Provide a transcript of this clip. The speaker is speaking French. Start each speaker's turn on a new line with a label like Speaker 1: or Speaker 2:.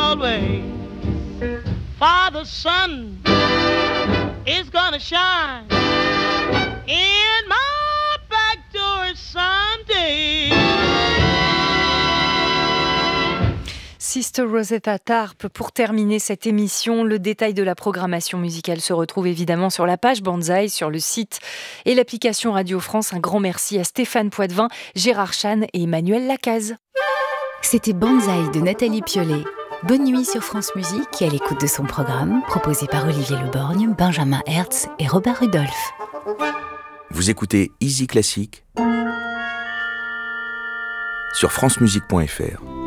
Speaker 1: always. For the sun is gonna shine in my back door someday.
Speaker 2: Sister Rosetta Tharpe pour terminer cette émission. Le détail de la programmation musicale se retrouve évidemment sur la page Banzai, sur le site et l'application Radio France. Un grand merci à Stéphane Poitvin, Gérard Chan et Emmanuel Lacaze.
Speaker 3: C'était Banzai de Nathalie Piolet. Bonne nuit sur France Musique et à l'écoute de son programme, proposé par Olivier Leborgne, Benjamin Hertz et Robert Rudolph.
Speaker 4: Vous écoutez Easy Classique sur francemusique.fr.